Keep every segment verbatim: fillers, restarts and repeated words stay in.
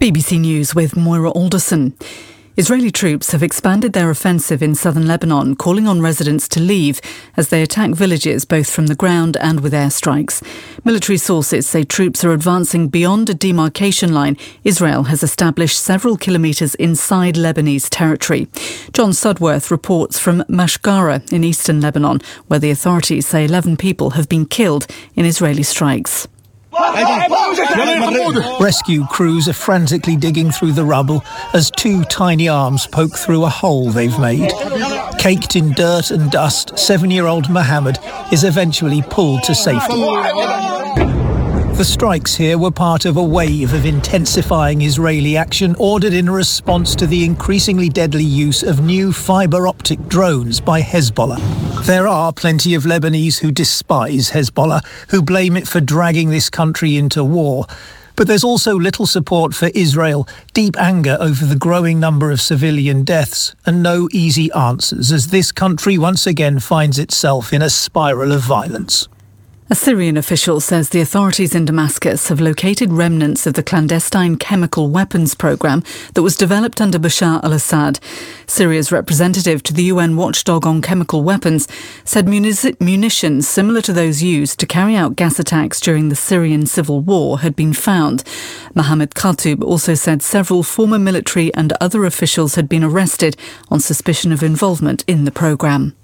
B B C News with Moira Alderson. Israeli troops have expanded their offensive in southern Lebanon, calling on residents to leave as they attack villages both from the ground and with airstrikes. Military sources say troops are advancing beyond a demarcation line Israel has established several kilometres inside Lebanese territory. John Sudworth reports from Mashgara in eastern Lebanon, where the authorities say eleven people have been killed in Israeli strikes. Rescue crews are frantically digging through the rubble as two tiny arms poke through a hole they've made. Caked in dirt and dust, seven-year-old Mohammed is eventually pulled to safety. The strikes here were part of a wave of intensifying Israeli action ordered in response to the increasingly deadly use of new fibre-optic drones by Hezbollah. There are plenty of Lebanese who despise Hezbollah, who blame it for dragging this country into war. But there's also little support for Israel, deep anger over the growing number of civilian deaths, and no easy answers as this country once again finds itself in a spiral of violence. A Syrian official says the authorities in Damascus have located remnants of the clandestine chemical weapons programme that was developed under Bashar al-Assad. Syria's representative to the U N watchdog on chemical weapons said munici- munitions similar to those used to carry out gas attacks during the Syrian civil war had been found. Mohammed Khatib also said several former military and other officials had been arrested on suspicion of involvement in the programme.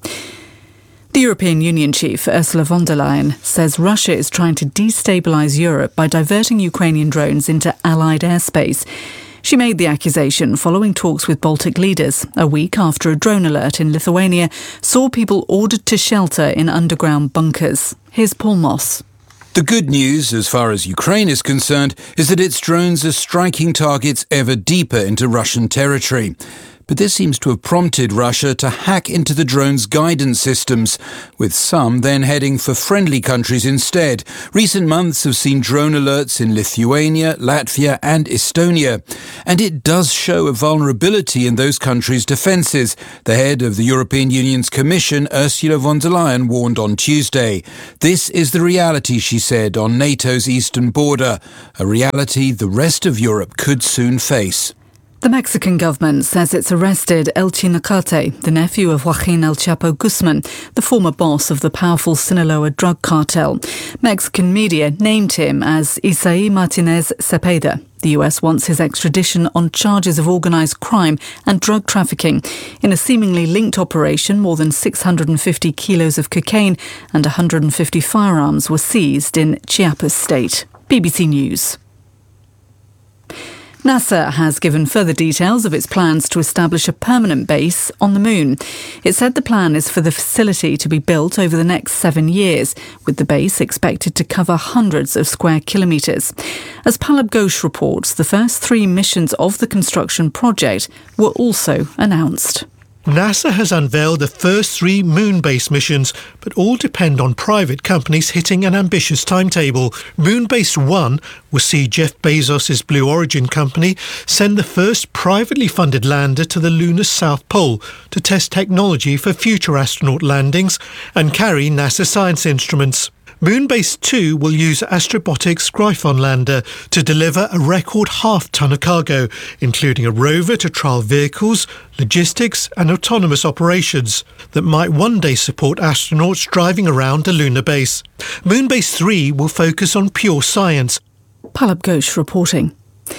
The European Union chief, Ursula von der Leyen, says Russia is trying to destabilise Europe by diverting Ukrainian drones into Allied airspace. She made the accusation following talks with Baltic leaders, a week after a drone alert in Lithuania saw people ordered to shelter in underground bunkers. Here's Paul Moss. The good news, as far as Ukraine is concerned, is that its drones are striking targets ever deeper into Russian territory. But this seems to have prompted Russia to hack into the drones' guidance systems, with some then heading for friendly countries instead. Recent months have seen drone alerts in Lithuania, Latvia and Estonia. And it does show a vulnerability in those countries' defences. The head of the European Union's Commission, Ursula von der Leyen, warned on Tuesday. This is the reality, she said, on NATO's eastern border, a reality the rest of Europe could soon face. The Mexican government says it's arrested El Chinacate, the nephew of Joaquin El Chapo Guzman, the former boss of the powerful Sinaloa drug cartel. Mexican media named him as Isaí Martinez Cepeda. The U S wants his extradition on charges of organised crime and drug trafficking. In a seemingly linked operation, more than six hundred fifty kilos of cocaine and one hundred fifty firearms were seized in Chiapas state. B B C News. NASA has given further details of its plans to establish a permanent base on the moon. It said the plan is for the facility to be built over the next seven years, with the base expected to cover hundreds of square kilometres. As Palab Ghosh reports, the first three missions of the construction project were also announced. NASA has unveiled the first three moon-based missions, but all depend on private companies hitting an ambitious timetable. Moon-based one will see Jeff Bezos' Blue Origin company send the first privately funded lander to the lunar South Pole to test technology for future astronaut landings and carry NASA science instruments. Moonbase two will use Astrobotic's Gryphon lander to deliver a record half-ton of cargo, including a rover to trial vehicles, logistics and autonomous operations that might one day support astronauts driving around a lunar base. Moonbase three will focus on pure science. Palab Ghosh reporting.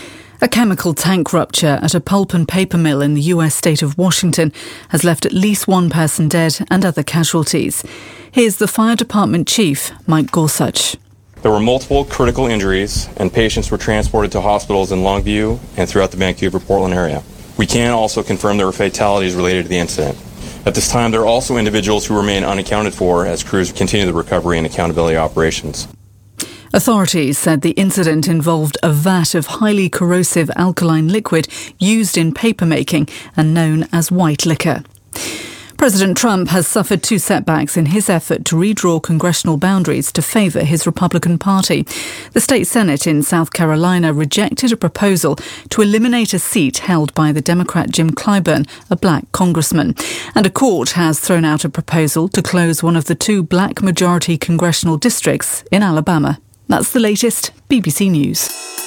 A chemical tank rupture at a pulp and paper mill in the U S state of Washington has left at least one person dead and other casualties. Here's the fire department chief, Mike Gorsuch. There were multiple critical injuries and patients were transported to hospitals in Longview and throughout the Vancouver-Portland area. We can also confirm there were fatalities related to the incident. At this time, there are also individuals who remain unaccounted for as crews continue the recovery and accountability operations. Authorities said the incident involved a vat of highly corrosive alkaline liquid used in papermaking and known as white liquor. President Trump has suffered two setbacks in his effort to redraw congressional boundaries to favour his Republican Party. The state Senate in South Carolina rejected a proposal to eliminate a seat held by the Democrat Jim Clyburn, a black congressman. And a court has thrown out a proposal to close one of the two black majority congressional districts in Alabama. That's the latest. B B C News.